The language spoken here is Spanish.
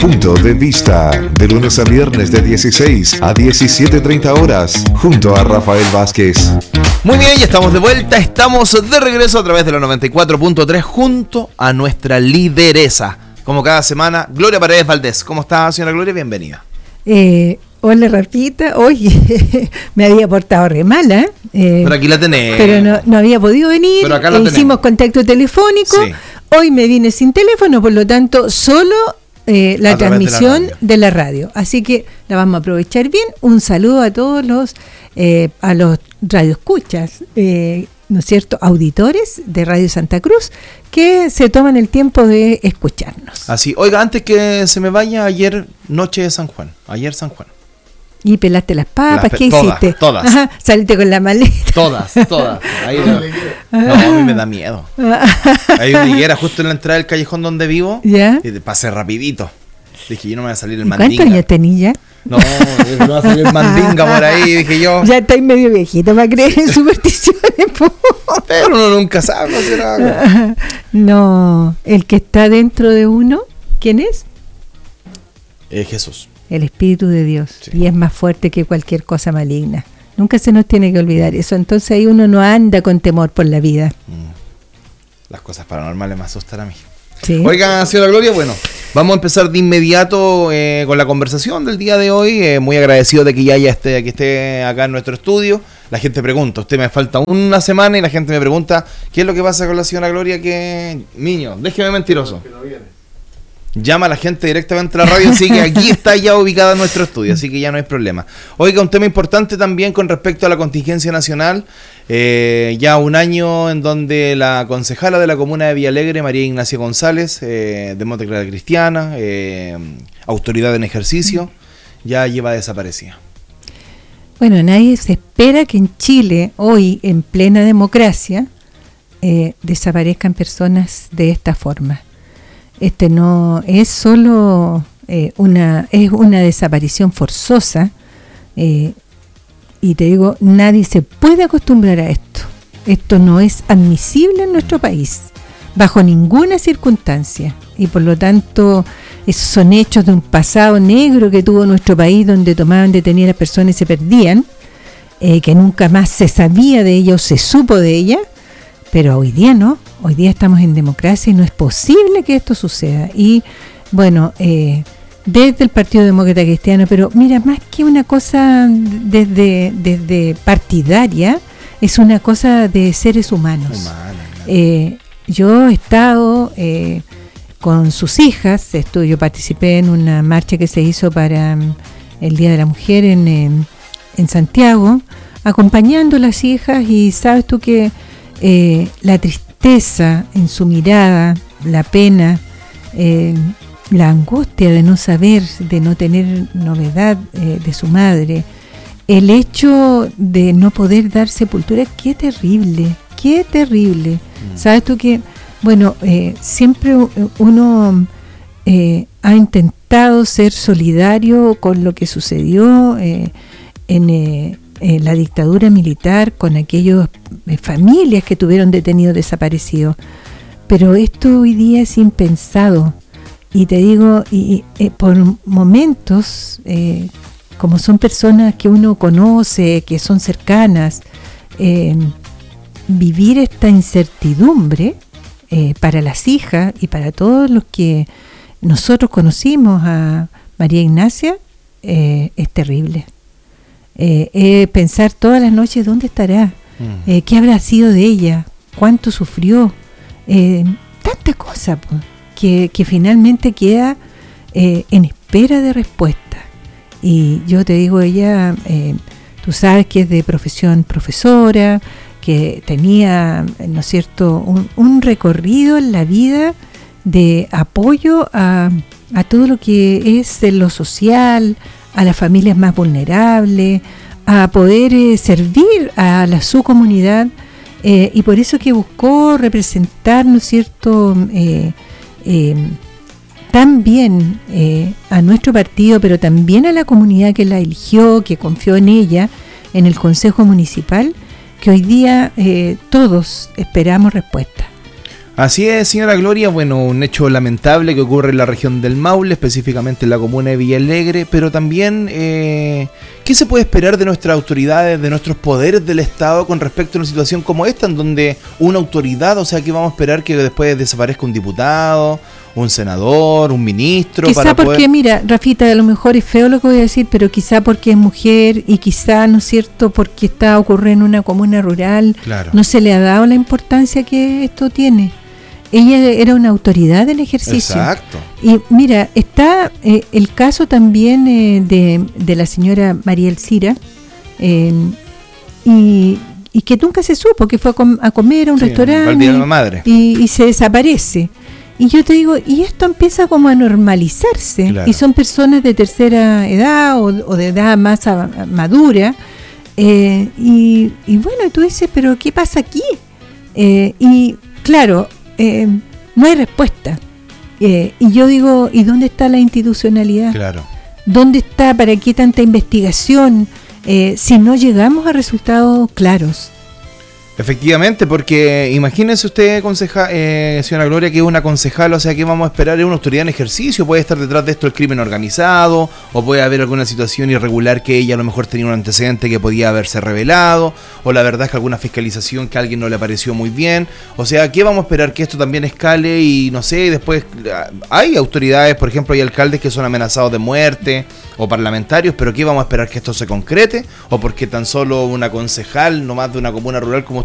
Punto de Vista, de lunes a viernes de 16 a 17:30 horas, junto a Rafael Vázquez. Muy bien, ya estamos de vuelta, estamos de regreso a través de la 94.3 junto a nuestra lideresa. Como cada semana, Gloria Paredes Valdés. ¿Cómo está, señora Gloria? Bienvenida. Hola, Rafita. Oye, me había portado re mala. Pero aquí la tenemos. Pero no había podido venir. Pero acá la tenemos. Hicimos contacto telefónico. Sí. Hoy me vine sin teléfono, por lo tanto, solo la transmisión de la radio. Así que la vamos a aprovechar bien. Un saludo a todos los radioescuchas, ¿no es cierto?, auditores de Radio Santa Cruz que se toman el tiempo de escucharnos. Así, oiga, antes que se me vaya, ayer noche de San Juan, ayer San Juan. ¿Y pelaste las papas? ¿Qué hiciste? Todas. Ajá, saliste con la maleta. Todas. Ahí no, a mí me da miedo. Hay una higuera justo en la entrada del callejón donde vivo. ¿Ya? Y pasé rapidito. Dije, yo no me voy a salir el mandinga. mandinga. ¿Cuántos años tenías? No va a salir el mandinga por ahí, dije yo. Ya estáis medio viejito para creer en supersticiones. Pero uno nunca sabe, no será algo. No, el que está dentro de uno, ¿quién es? Jesús. El Espíritu de Dios, sí. Y es más fuerte que cualquier cosa maligna. Nunca se nos tiene que olvidar eso. Entonces ahí uno no anda con temor por la vida. Las cosas paranormales me asustan a mí. Sí. Oiga, señora Gloria, bueno, vamos a empezar de inmediato con la conversación del día de hoy. Muy agradecido de que ya esté acá en nuestro estudio. La gente pregunta, usted me falta una semana y la gente me pregunta, ¿qué es lo que pasa con la señora Gloria? Que niño, déjeme mentiroso. Llama a la gente directamente a la radio, así que aquí está ya ubicada nuestro estudio, así que ya no hay problema. Oiga, un tema importante también con respecto a la contingencia nacional, ya un año en donde la concejala de la comuna de Villalegre, María Ignacia González, demócrata cristiana, autoridad en ejercicio, ya lleva desaparecida. Bueno, nadie se espera que en Chile, hoy en plena democracia, desaparezcan personas de esta forma. No es solo una desaparición forzosa, y te digo, nadie se puede acostumbrar a esto. Esto no es admisible en nuestro país, bajo ninguna circunstancia, y por lo tanto esos son hechos de un pasado negro que tuvo nuestro país, donde tomaban detenidas a personas y se perdían, que nunca más se sabía de ella o se supo de ella. Pero hoy día no, hoy día estamos en democracia y no es posible que esto suceda. Y bueno, desde el Partido Demócrata Cristiano, pero mira, más que una cosa desde partidaria, es una cosa de seres humanos. Yo he estado con sus hijas, yo participé en una marcha que se hizo para el Día de la Mujer en Santiago, acompañando a las hijas, y sabes tú que la tristeza en su mirada, la pena, la angustia de no saber, de no tener novedad de su madre, el hecho de no poder dar sepultura, qué terrible. Sabes tú que, bueno, siempre uno ha intentado ser solidario con lo que sucedió en la dictadura militar, con aquellas familias que tuvieron detenidos desaparecidos, pero esto hoy día es impensado, y te digo, por momentos, como son personas que uno conoce, que son cercanas, vivir esta incertidumbre para las hijas y para todos los que nosotros conocimos a María Ignacia, es terrible. Pensar todas las noches dónde estará, qué habrá sido de ella, cuánto sufrió, tanta cosa que finalmente queda en espera de respuesta. Y yo te digo, ella, tú sabes que es de profesión profesora, que tenía, ¿no es cierto?, un recorrido en la vida de apoyo a todo lo que es lo social, a las familias más vulnerables, a poder servir a su comunidad, y por eso que buscó representar, ¿no es cierto?, también a nuestro partido, pero también a la comunidad que la eligió, que confió en ella, en el Consejo Municipal, que hoy día todos esperamos respuesta. Así es, señora Gloria. Bueno, un hecho lamentable que ocurre en la región del Maule, específicamente en la comuna de Villalegre, pero también, ¿qué se puede esperar de nuestras autoridades, de nuestros poderes del Estado con respecto a una situación como esta, en donde una autoridad, o sea, ¿qué vamos a esperar? Que después desaparezca un diputado, un senador, un ministro. Quizá para porque, poder... mira, Rafita, a lo mejor es feo lo que voy a decir, pero quizá porque es mujer y quizá, ¿no es cierto?, porque está ocurriendo en una comuna rural, Claro. no se le ha dado la importancia que esto tiene. Ella era una autoridad del ejercicio. Exacto. Y mira, está el caso también de la señora María Elcira, y que nunca se supo, que fue a comer a un Sí, restaurante Valdivia de la Madre. y se desaparece. Y yo te digo, y esto empieza como a normalizarse, Claro. y son personas de tercera edad o de edad más madura, y bueno, tú dices, pero ¿qué pasa aquí? Y claro, no hay respuesta. Y yo digo, ¿y dónde está la institucionalidad? Claro. ¿Dónde está? ¿Para qué tanta investigación? Si no llegamos a resultados claros. Efectivamente, porque imagínense usted, señora Gloria, que es una concejal, o sea, ¿qué vamos a esperar? Es una autoridad en ejercicio, puede estar detrás de esto el crimen organizado, o puede haber alguna situación irregular que ella a lo mejor tenía un antecedente que podía haberse revelado, o la verdad es que alguna fiscalización que a alguien no le pareció muy bien, o sea, ¿qué vamos a esperar? Que esto también escale y no sé, después hay autoridades, por ejemplo, hay alcaldes que son amenazados de muerte, o parlamentarios, pero ¿qué vamos a esperar? ¿Que esto se concrete? ¿O porque tan solo una concejal, no más de una comuna rural, como